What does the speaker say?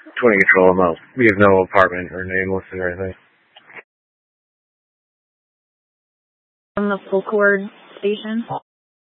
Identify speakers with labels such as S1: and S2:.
S1: 20 control amount. We have no apartment or name listed or anything.
S2: From the full cord station?